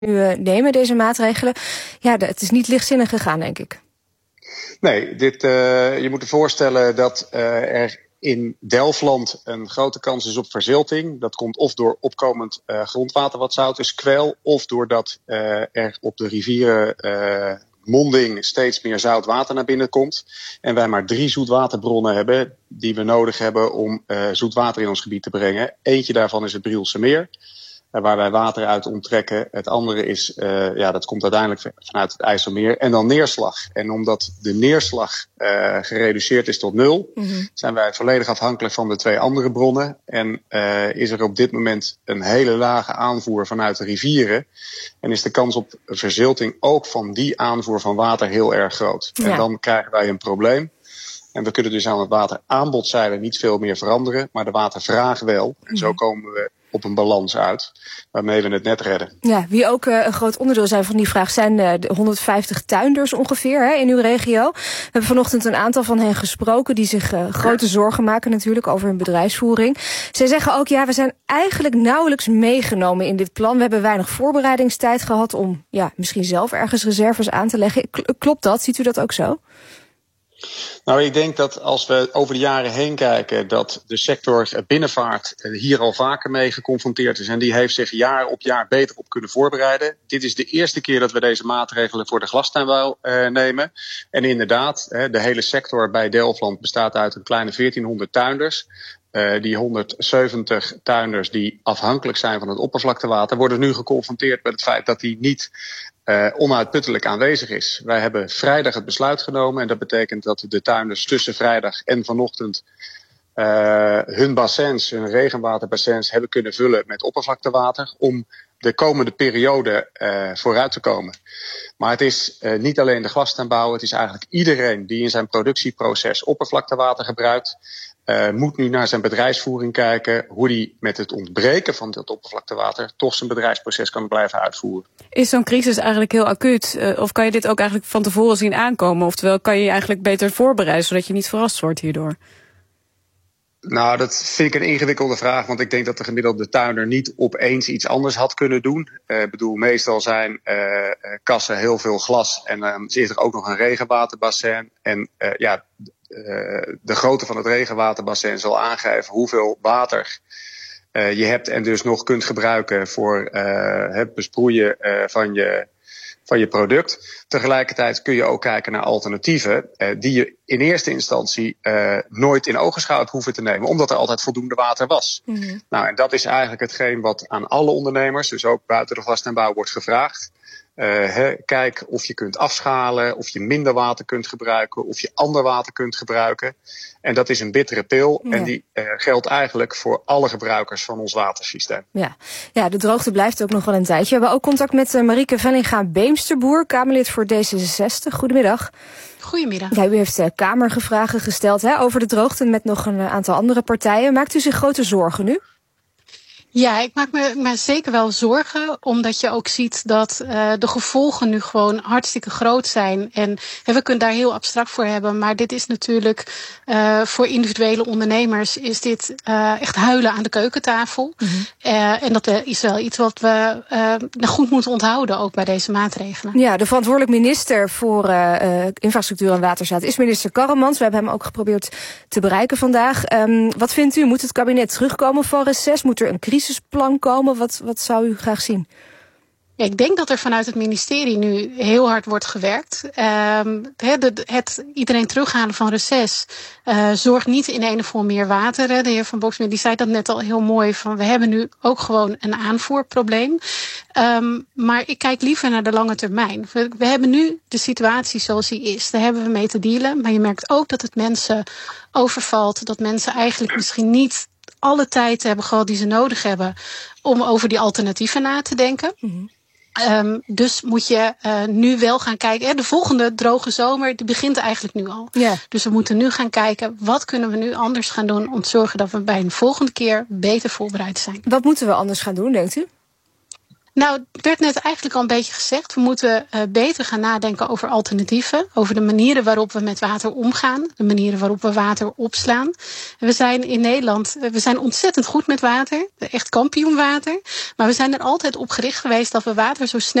nemen, deze maatregelen. Ja, het is niet lichtzinnig gegaan, denk ik. Nee, je moet je voorstellen dat er in Delfland een grote kans is op verzilting. Dat komt of door opkomend grondwater wat zout is, kwel, of doordat er op de rivieren monding steeds meer zout water naar binnen komt. En wij maar 3 zoetwaterbronnen hebben die we nodig hebben om zoet water in ons gebied te brengen. Eentje daarvan is het Brielse Meer, waar wij water uit onttrekken. Het andere is, dat komt uiteindelijk vanuit het IJsselmeer. En dan neerslag. En omdat de neerslag gereduceerd is tot 0, zijn wij volledig afhankelijk van de 2 andere bronnen. En is er op dit moment een hele lage aanvoer vanuit de rivieren. En is de kans op verzilting ook van die aanvoer van water heel erg groot. Ja. En dan krijgen wij een probleem. En we kunnen dus aan het wateraanbodzijde niet veel meer veranderen, maar de watervraag wel. En zo komen we op een balans uit, waarmee we het net redden. Ja, wie ook een groot onderdeel zijn van die vraag zijn de 150 tuinders ongeveer in uw regio. We hebben vanochtend een aantal van hen gesproken die zich grote zorgen maken natuurlijk over hun bedrijfsvoering. Zij zeggen ook, we zijn eigenlijk nauwelijks meegenomen in dit plan. We hebben weinig voorbereidingstijd gehad om misschien zelf ergens reserves aan te leggen. Klopt dat? Ziet u dat ook zo? Nou, ik denk dat als we over de jaren heen kijken, dat de sector binnenvaart hier al vaker mee geconfronteerd is. En die heeft zich jaar op jaar beter op kunnen voorbereiden. Dit is de eerste keer dat we deze maatregelen voor de glastuinbouw nemen. En inderdaad, de hele sector bij Delfland bestaat uit een kleine 1400 tuinders. Die 170 tuinders die afhankelijk zijn van het oppervlaktewater worden nu geconfronteerd met het feit dat die niet onuitputtelijk aanwezig is. Wij hebben vrijdag het besluit genomen en dat betekent dat de tuinders tussen vrijdag en vanochtend hun bassins, hun regenwaterbassins hebben kunnen vullen met oppervlaktewater om de komende periode vooruit te komen. Maar het is niet alleen de glastuinbouw, het is eigenlijk iedereen die in zijn productieproces oppervlaktewater gebruikt, moet nu naar zijn bedrijfsvoering kijken hoe hij met het ontbreken van dat oppervlaktewater toch zijn bedrijfsproces kan blijven uitvoeren. Is zo'n crisis eigenlijk heel acuut? Of kan je dit ook eigenlijk van tevoren zien aankomen? Oftewel, kan je je eigenlijk beter voorbereiden zodat je niet verrast wordt hierdoor? Nou, dat vind ik een ingewikkelde vraag, want ik denk dat de gemiddelde tuinder niet opeens iets anders had kunnen doen. Ik bedoel, meestal zijn kassen heel veel glas en dan is er ook nog een regenwaterbassin. En de grootte van het regenwaterbassin zal aangeven hoeveel water je hebt en dus nog kunt gebruiken voor het besproeien van je product. Tegelijkertijd kun je ook kijken naar alternatieven die je in eerste instantie nooit in ogenschouw hoeven te nemen, omdat er altijd voldoende water was. Mm-hmm. Nou, en dat is eigenlijk hetgeen wat aan alle ondernemers, dus ook buiten de glastuinbouw, wordt gevraagd. Kijk of je kunt afschalen, of je minder water kunt gebruiken, of je ander water kunt gebruiken. En dat is een bittere pil en die geldt eigenlijk voor alle gebruikers van ons watersysteem. Ja, de droogte blijft ook nog wel een tijdje. We hebben ook contact met Marieke Vellinga-Beemsterboer, Kamerlid voor D66. Goedemiddag. Goedemiddag. Ja, u heeft Kamergevragen gesteld over de droogte met nog een aantal andere partijen. Maakt u zich grote zorgen nu? Ja, ik maak me zeker wel zorgen, omdat je ook ziet dat de gevolgen nu gewoon hartstikke groot zijn. En we kunnen daar heel abstract voor hebben, maar dit is natuurlijk voor individuele ondernemers is dit echt huilen aan de keukentafel. Mm-hmm. En dat is wel iets wat we goed moeten onthouden, ook bij deze maatregelen. Ja, de verantwoordelijk minister voor infrastructuur en waterstaat is minister Karremans. We hebben hem ook geprobeerd te bereiken vandaag. Wat vindt u? Moet het kabinet terugkomen van reces? Moet er een crisisplan komen? Wat zou u graag zien? Ja, ik denk dat er vanuit het ministerie nu heel hard wordt gewerkt. Het iedereen terughalen van reces zorgt niet in een of meer water. De heer Van Boxmeer die zei dat net al heel mooi. Van we hebben nu ook gewoon een aanvoerprobleem. Maar ik kijk liever naar de lange termijn. We hebben nu de situatie zoals die is. Daar hebben we mee te dealen. Maar je merkt ook dat het mensen overvalt. Dat mensen eigenlijk misschien niet alle tijd hebben gehad die ze nodig hebben om over die alternatieven na te denken. Mm-hmm. Dus moet je nu wel gaan kijken. De volgende droge zomer die begint eigenlijk nu al. Yeah. Dus we moeten nu gaan kijken, wat kunnen we nu anders gaan doen om te zorgen dat we bij een volgende keer beter voorbereid zijn. Wat moeten we anders gaan doen, denkt u? Nou, het werd net eigenlijk al een beetje gezegd. We moeten beter gaan nadenken over alternatieven. Over de manieren waarop we met water omgaan. De manieren waarop we water opslaan. We zijn in Nederland ontzettend goed met water. Echt kampioenwater. Maar we zijn er altijd op gericht geweest dat we water zo snel